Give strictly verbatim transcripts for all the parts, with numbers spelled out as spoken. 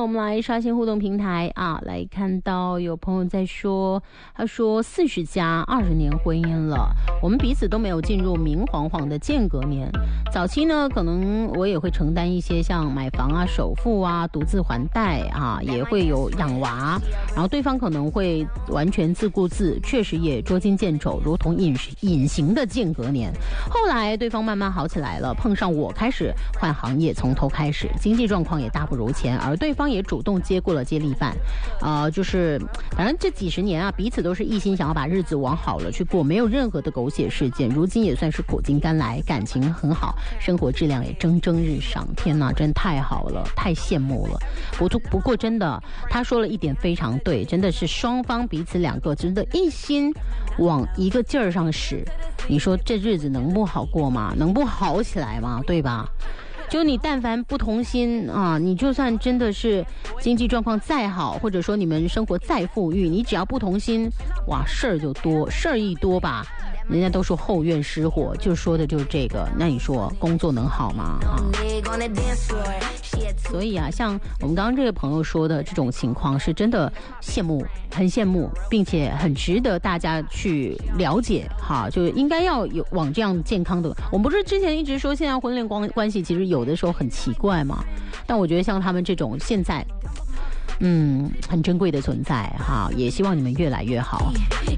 我们来刷新互动平台啊，来看到有朋友在说，他说四十加二十年婚姻了，我们彼此都没有进入明晃晃的间隔年。早期呢，可能我也会承担一些像买房啊、首付啊、独自还贷啊，也会有养娃，然后对方可能会完全自顾自，确实也捉襟见肘，如同隐隐形的间隔年。后来对方慢慢好起来了，碰上我开始换行业，从头开始，经济状况也大不如前，而对方也主动接过了接力棒，呃，就是反正这几十年啊，彼此都是一心想要把日子往好了去过，没有任何的狗血事件，如今也算是苦尽甘来，感情很好，生活质量也蒸蒸日上。天哪，真太好了，太羡慕了。不不过真的，他说了一点非常对，真的是双方彼此两个真的一心往一个劲儿上使，你说这日子能不好过吗？能不好起来吗？对吧？就你但凡不同心啊，你就算真的是经济状况再好，或者说你们生活再富裕，你只要不同心，哇，事儿就多，事儿一多吧，人家都说后院失火，就说的就是这个。那你说工作能好吗？啊，所以啊，像我们刚刚这个朋友说的这种情况，是真的羡慕，很羡慕，并且很值得大家去了解哈，就应该要有往这样健康的。我们不是之前一直说现在婚恋关关系其实有的时候很奇怪嘛，但我觉得像他们这种现在嗯很珍贵的存在哈，也希望你们越来越好。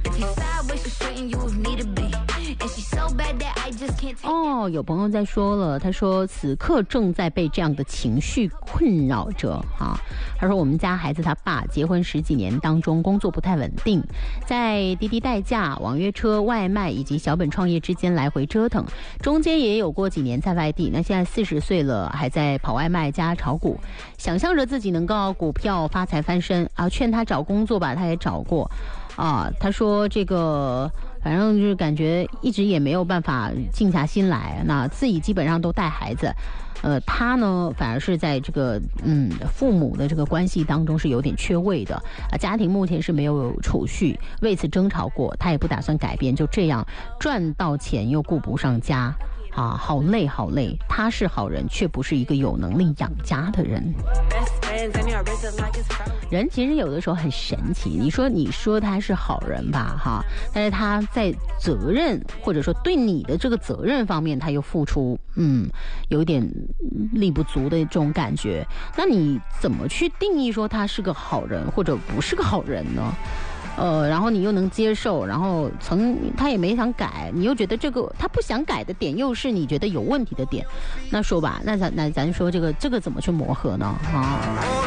哦，有朋友在说了，他说此刻正在被这样的情绪困扰着啊。他说我们家孩子他爸结婚十几年当中工作不太稳定，在滴滴代驾、网约车、外卖以及小本创业之间来回折腾，中间也有过几年在外地。那现在四十岁了，还在跑外卖加炒股，想象着自己能够股票发财翻身啊。劝他找工作吧，他也找过啊。他说这个反正就是感觉一直也没有办法静下心来，那自己基本上都带孩子，呃，他呢反而是在这个嗯父母的这个关系当中是有点缺位的啊，家庭目前是没有储蓄，为此争吵过，他也不打算改变，就这样赚到钱又顾不上家啊，好累好累。他是好人，却不是一个有能力养家的人。人其实有的时候很神奇，你说你说他是好人吧哈，但是他在责任或者说对你的这个责任方面他又付出嗯有点力不足的这种感觉，那你怎么去定义说他是个好人或者不是个好人呢？呃，然后你又能接受，然后曾他也没想改，你又觉得这个他不想改的点又是你觉得有问题的点，那说吧，那咱那咱说这个这个怎么去磨合呢？啊？